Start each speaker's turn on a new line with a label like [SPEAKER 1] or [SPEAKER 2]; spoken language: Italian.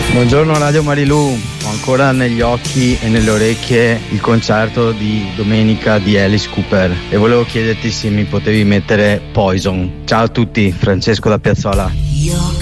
[SPEAKER 1] Buongiorno Radio Marilù, ho ancora negli occhi e nelle orecchie il concerto di domenica di Alice Cooper e volevo chiederti se mi potevi mettere Poison. Ciao a tutti, Francesco da Piazzola.